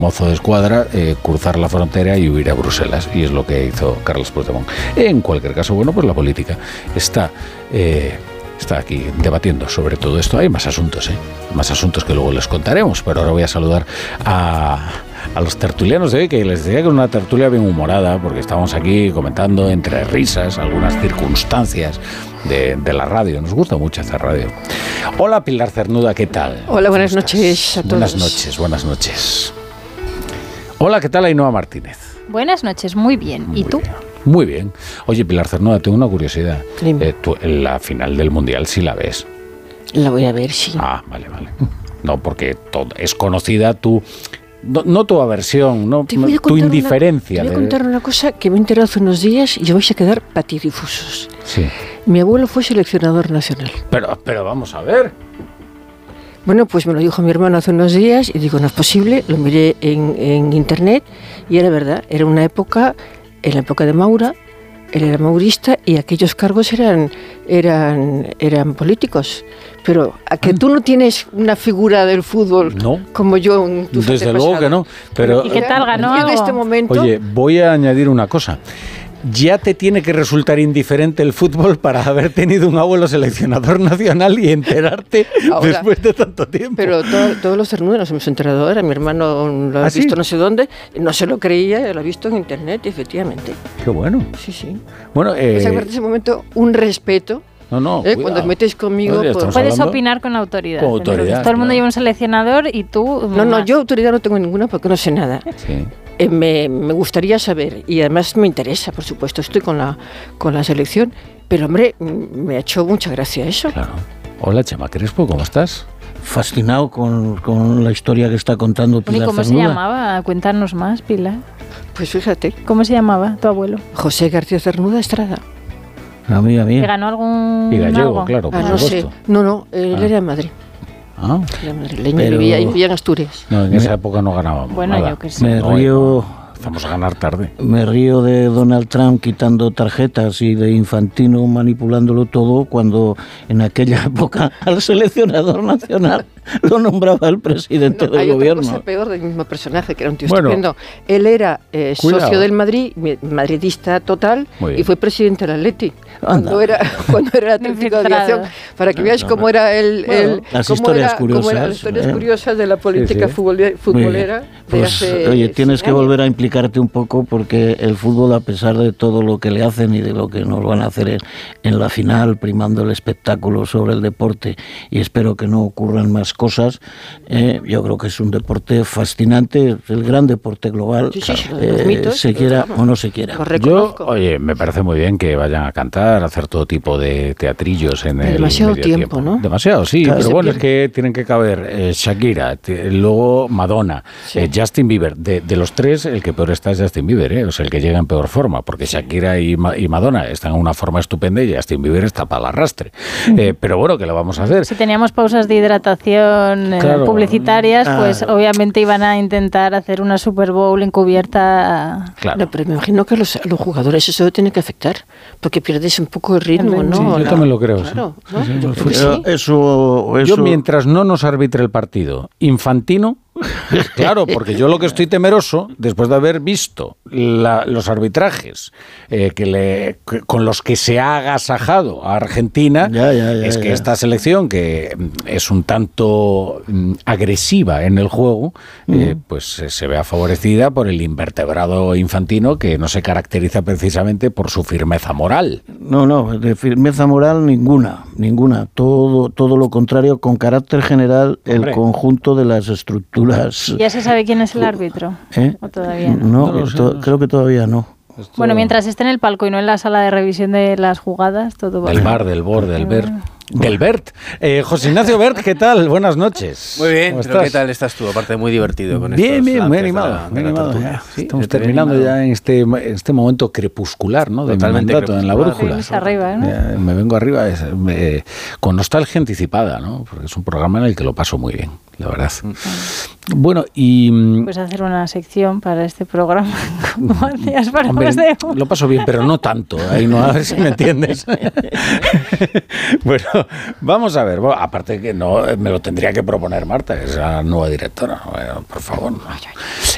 mozo de escuadra, cruzar la frontera y huir a Bruselas, y es lo que hizo Carles Puigdemont. En cualquier caso, bueno, pues la política está aquí debatiendo sobre todo esto. Hay más asuntos que luego les contaremos, pero ahora voy a saludar a los tertulianos de hoy, que les decía que es una tertulia bien humorada, porque estamos aquí comentando entre risas algunas circunstancias de la radio. Nos gusta mucho hacer radio. Hola, Pilar Cernuda, ¿qué tal? Hola, buenas noches a todos. Buenas noches. Hola, ¿qué tal, Ainhoa Martínez? Buenas noches, muy bien. ¿Y tú? Bien. Muy bien. Oye, Pilar Cernuda, tengo una curiosidad. Tú, en la final del Mundial, ¿sí la ves? La voy a ver, sí. Ah, vale. No, porque es conocida tu... No tu aversión, no tu indiferencia. Te voy a contar una cosa que me he enterado hace unos días y vais a quedar patidifusos. Sí. Mi abuelo fue seleccionador nacional. Pero vamos a ver. Bueno, pues me lo dijo mi hermano hace unos días y digo, no es posible. Lo miré en internet y era verdad. Era una época, en la época de Maura, él era maurista y aquellos cargos eran políticos. Pero a que tú no tienes una figura del fútbol como yo. Desde luego que no. Pero, ¿y qué tal ganó? Yo de este momento... Oye, voy a añadir una cosa. Ya te tiene que resultar indiferente el fútbol para haber tenido un abuelo seleccionador nacional y enterarte ahora, después de tanto tiempo. Pero todos los cernudos nos hemos enterado ahora. Mi hermano lo ha visto no sé dónde, no se lo creía, lo ha visto en internet, efectivamente. Qué bueno. Sí. Bueno, pues a partir de ese momento, un respeto. No, cuando os metes conmigo... Puedes opinar con autoridad. Con autoridad, todo el mundo lleva un seleccionador y tú... No, yo autoridad no tengo ninguna porque no sé nada. Sí. Me gustaría saber, y además me interesa, por supuesto, estoy con la selección, pero hombre, me ha hecho mucha gracia eso. Claro. Hola, Chema Crespo, ¿cómo estás? Fascinado con la historia que está contando Pilar Cernuda. ¿Y cómo Cernuda. se llamaba? Cuéntanos más, Pilar. Pues fíjate. ¿Cómo se llamaba tu abuelo? José García Cernuda Estrada. Amiga mía. ¿Ganó algún... Y gallego, algo? claro, por no supuesto. sé. No, él era de Madrid. Era madrileño, vivía en Asturias. No, en esa época no ganábamos nada. Yo que sé. Me río... Vamos a ganar tarde. Me río de Donald Trump quitando tarjetas y de Infantino manipulándolo todo, cuando en aquella época al seleccionador nacional lo nombraba el presidente del gobierno. Hay otra cosa peor del mismo personaje, que era un tío estupendo. Él era socio del Madrid, madridista total, y fue presidente del Atleti. Cuando era Atlético de Aviación, para que veáis cómo era las historias curiosas. Las historias curiosas de la política futbolera. Pues, oye, tienes que volver a implicarte un poco, porque el fútbol, a pesar de todo lo que le hacen y de lo que nos van a hacer en la final, primando el espectáculo sobre el deporte, y espero que no ocurran más cosas, yo creo que es un deporte fascinante, el gran deporte global, se quiera o no se quiera. Oye, me parece muy bien que vayan a cantar, a hacer todo tipo de teatrillos en el demasiado medio tiempo, ¿no? Demasiado, sí, claro, pero bueno, es que tienen que caber Shakira, luego Madonna, Justin Bieber. De los tres, el que peor está es Justin Bieber, o sea, el que llega en peor forma, porque Shakira y Madonna están en una forma estupenda y Justin Bieber está para el arrastre. Pero bueno, ¿qué le vamos a hacer? Si teníamos pausas de hidratación publicitarias, pues obviamente iban a intentar hacer una Super Bowl encubierta. Claro. No, pero me imagino que los jugadores eso tiene que afectar, porque pierdes un poco el ritmo, ¿no? Sí, yo también lo creo. Claro, Eso. Yo, mientras no nos arbitre el partido Infantino, claro, porque yo lo que estoy temeroso, después de haber visto los arbitrajes con los que se ha agasajado a Argentina, es que esta selección, que es un tanto agresiva en el juego, pues se vea favorecida por el invertebrado Infantino, que no se caracteriza precisamente por su firmeza moral. No, de firmeza moral ninguna. Todo lo contrario, con carácter general, el conjunto de las estructuras. ¿Ya se sabe quién es el árbitro? ¿O todavía no? Creo que todavía no. Bueno, mientras esté en el palco y no en la sala de revisión de las jugadas, todo va bien. Del bar, del bord, del BERT. Del BERT. José Ignacio Bert, ¿qué tal? Buenas noches. Muy bien, pero ¿qué tal estás tú? Aparte, muy divertido con esto. Bien, muy animado. Sí, estamos terminando ya en este momento crepuscular, ¿no? De mi mandato en la brújula. Arriba, ¿no? Me vengo arriba con nostalgia anticipada, ¿no? Porque es un programa en el que lo paso muy bien, la verdad. Bueno, y... Pues hacer una sección para este programa, como hacías para Paseo. Lo paso bien, pero no tanto. Ahí no, a ver si me entiendes. Bueno, vamos a ver. Bueno, aparte que no me lo tendría que proponer Marta, que es la nueva directora. Bueno, por favor.